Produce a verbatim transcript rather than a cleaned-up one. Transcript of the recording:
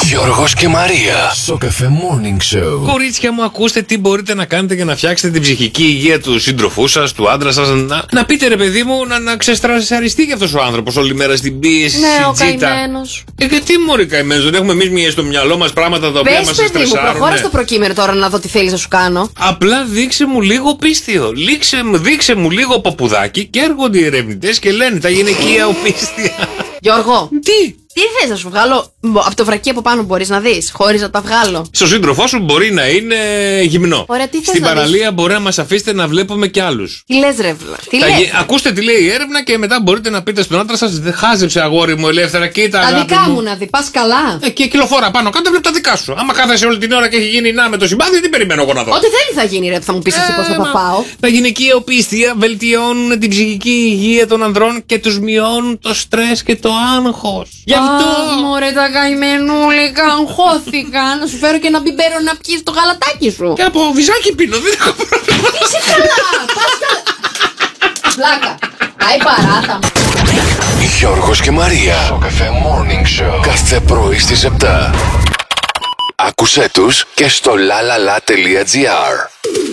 Γιώργος και Μαρία. Σοκαφέ Morning Show. Κορίτσια μου, ακούστε τι μπορείτε να κάνετε για να φτιάξετε την ψυχική υγεία του σύντροφού σας, του άντρα σας. Να, να πείτε, ρε παιδί μου, να, να ξεστρασαριστεί κι αυτός ο άνθρωπος όλη μέρα στην πίεση. Ναι, ο τζίτα. καημένος. Ε, γιατί μωρή καημένος, δεν έχουμε εμείς μία στο μυαλό μας πράγματα τα οποία μας Πες, παιδί μου, προχώρα στρεσάρουν. στο προκείμενο τώρα να δω τι θέλεις να σου κάνω. Απλά δείξε μου λίγο πίστιο. Λήξε, δείξε μου λίγο παπουδάκι και έρχονται οι ερευνητές και λένε τα γυναικεία οπίστια. Γιώργο, Τι? τι θες να σου βγάλω από το βρακί από πάνω, μπορείς να δεις, χωρίς να τα βγάλω. Στο σύντροφό σου μπορεί να είναι γυμνό. Ωραία, τι θες Στην να παραλία δεις? μπορεί να μας αφήσετε να βλέπουμε κι άλλους. Τι λες, ρε βλα, τι Τα λες. γε- Ακούστε τι λέει η έρευνα και μετά μπορείτε να πείτε στον άντρα σας: δεν χάζεψε αγόρι μου ελεύθερα, κοίτα. Τα αγάπη δικά μου να δει, πας καλά. Ε, και κυκλοφορά πάνω κάτω, βλέπει τα δικά σου. Άμα κάθεσαι όλη την ώρα και έχει γίνει να με το συμπάθειο, τι περιμένω εγώ να δω. Ό,τι θέλει θα γίνει, ρε, που θα μου πεις εσύ πώς θα Ε, τα μα, πάω. Τα γυναικεία οπίστια βελτιώνουν την ψυχική υγεία των ανδρών και τους μειώνουν το στρες και το άγχος. Γι' αυτό. Α, μωρέ τα καημενούλικα, αγχώθηκα. Να σου φέρω και ένα μπιμπέρο να πιεις το γαλατάκι σου. Και από βυζάκι πίνω, δεν έχω πρόβλημα. Είσαι καλά, πας καλά. Πλάκα, πάει παράτα μου. Γιώργος και Μαρία. Σοκαφέ Morning Show. Κάθε πρωί στις επτά. Άκουσέ τους και στο lalala.gr.